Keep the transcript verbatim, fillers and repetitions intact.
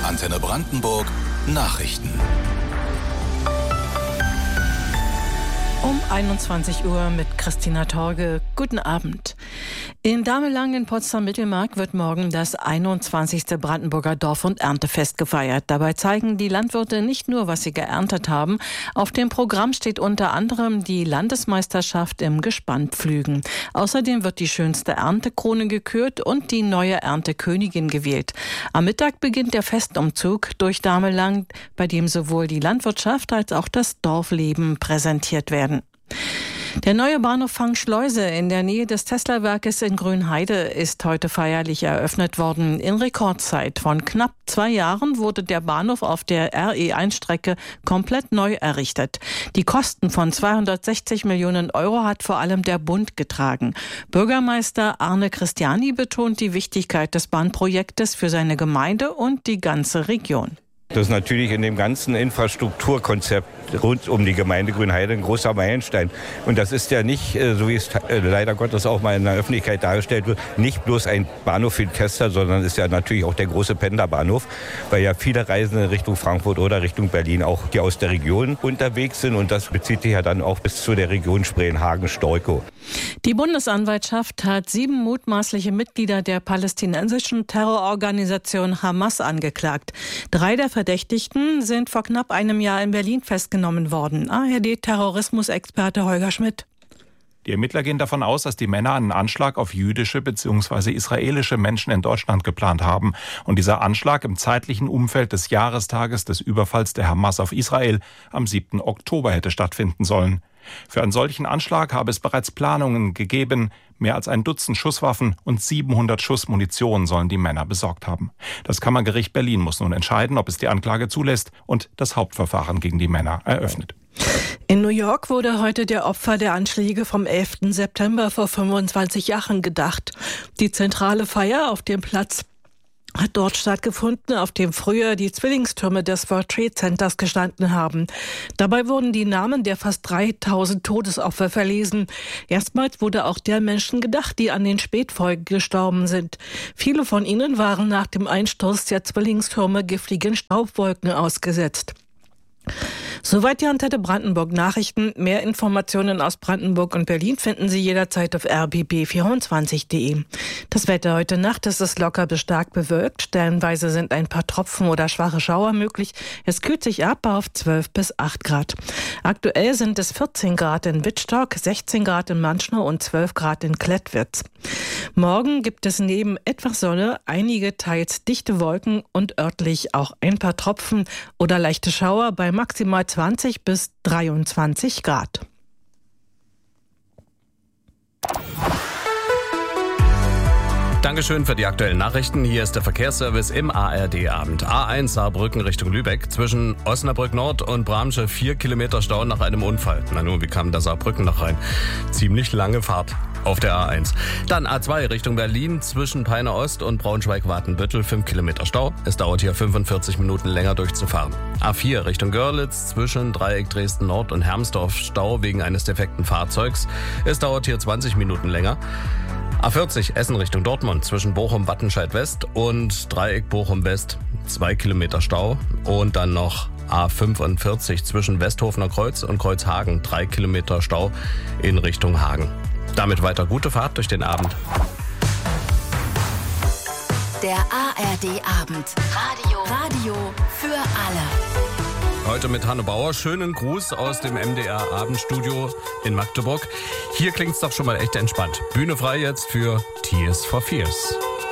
Antenne Brandenburg Nachrichten. Um einundzwanzig Uhr mit Christina Torge. Guten Abend. In Damelang in Potsdam-Mittelmark wird morgen das einundzwanzigste Brandenburger Dorf- und Erntefest gefeiert. Dabei zeigen die Landwirte nicht nur, was sie geerntet haben. Auf dem Programm steht unter anderem die Landesmeisterschaft im Gespannpflügen. Außerdem wird die schönste Erntekrone gekürt und die neue Erntekönigin gewählt. Am Mittag beginnt der Festumzug durch Damelang, bei dem sowohl die Landwirtschaft als auch das Dorfleben präsentiert werden. Der neue Bahnhof Fangschleuse in der Nähe des Tesla-Werkes in Grünheide ist heute feierlich eröffnet worden. In Rekordzeit von knapp zwei Jahren wurde der Bahnhof auf der R E eins Strecke komplett neu errichtet. Die Kosten von zweihundertsechzig Millionen Euro hat vor allem der Bund getragen. Bürgermeister Arne Christiani betont die Wichtigkeit des Bahnprojektes für seine Gemeinde und die ganze Region. Das ist natürlich in dem ganzen Infrastrukturkonzept rund um die Gemeinde Grünheide ein großer Meilenstein. Und das ist ja nicht, so wie es leider Gottes auch mal in der Öffentlichkeit dargestellt wird, nicht bloß ein Bahnhof für die Tester, sondern ist ja natürlich auch der große Pendlerbahnhof, weil ja viele Reisende Richtung Frankfurt oder Richtung Berlin auch die aus der Region unterwegs sind. Und das bezieht sich ja dann auch bis zu der Region Spreen-Hagen-Storkow. Die Bundesanwaltschaft hat sieben mutmaßliche Mitglieder der palästinensischen Terrororganisation Hamas angeklagt. Drei der Verdächtigten sind vor knapp einem Jahr in Berlin festgenommen worden. A R D-Terrorismusexperte Holger Schmidt. Die Ermittler gehen davon aus, dass die Männer einen Anschlag auf jüdische bzw. israelische Menschen in Deutschland geplant haben. Und dieser Anschlag im zeitlichen Umfeld des Jahrestages des Überfalls der Hamas auf Israel am siebten Oktober hätte stattfinden sollen. Für einen solchen Anschlag habe es bereits Planungen gegeben. Mehr als ein Dutzend Schusswaffen und siebenhundert Schuss Munition sollen die Männer besorgt haben. Das Kammergericht Berlin muss nun entscheiden, ob es die Anklage zulässt und das Hauptverfahren gegen die Männer eröffnet. In New York wurde heute der Opfer der Anschläge vom elften September vor fünfundzwanzig Jahren gedacht. Die zentrale Feier auf dem Platz hat dort stattgefunden, auf dem früher die Zwillingstürme des World Trade Centers gestanden haben. Dabei wurden die Namen der fast dreitausend Todesopfer verlesen. Erstmals wurde auch der Menschen gedacht, die an den Spätfolgen gestorben sind. Viele von ihnen waren nach dem Einsturz der Zwillingstürme giftigen Staubwolken ausgesetzt. Soweit die Antenne Brandenburg Nachrichten. Mehr Informationen aus Brandenburg und Berlin finden Sie jederzeit auf r b b vierundzwanzig punkt de. Das Wetter heute Nacht ist es locker bis stark bewölkt. Stellenweise sind ein paar Tropfen oder schwache Schauer möglich. Es kühlt sich ab auf zwölf bis acht Grad. Aktuell sind es vierzehn Grad in Wittstock, sechzehn Grad in Manschnow und zwölf Grad in Klettwitz. Morgen gibt es neben etwas Sonne einige teils dichte Wolken und örtlich auch ein paar Tropfen oder leichte Schauer bei maximal zwanzig bis dreiundzwanzig Grad. Dankeschön für die aktuellen Nachrichten. Hier ist der Verkehrsservice im A R D-Abend. A eins Saarbrücken Richtung Lübeck. Zwischen Osnabrück Nord und Bramsche vier Kilometer Stau nach einem Unfall. Na nun, wie kam der Saarbrücken noch rein? Ziemlich lange Fahrt auf der A eins. Dann A zwei Richtung Berlin. Zwischen Peine Ost und Braunschweig-Watenbüttel fünf Kilometer Stau. Es dauert hier fünfundvierzig Minuten länger durchzufahren. A vier Richtung Görlitz. Zwischen Dreieck Dresden Nord und Hermsdorf Stau wegen eines defekten Fahrzeugs. Es dauert hier zwanzig Minuten länger. A vierzig Essen Richtung Dortmund zwischen Bochum-Wattenscheid West und Dreieck Bochum West zwei Kilometer Stau und dann noch A fünfundvierzig zwischen Westhofener Kreuz und Kreuzhagen drei Kilometer Stau in Richtung Hagen. Damit weiter gute Fahrt durch den Abend. Der A R D-Abend. Radio. Radio für alle. Heute mit Hanne Bauer. Schönen Gruß aus dem M D R-Abendstudio in Magdeburg. Hier klingt's doch schon mal echt entspannt. Bühne frei jetzt für Tears for Fears.